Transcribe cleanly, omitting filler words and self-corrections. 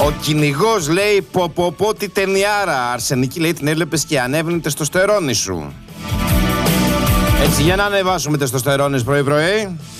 Ο κυνηγός λέει πω τι ταινιάρα. Αρσενική λέει την έβλεπες και ανέβαινε τεστοστερόνη σου. Έτσι για να ανεβάσουμε τεστοστερόνες πρωί πρωί.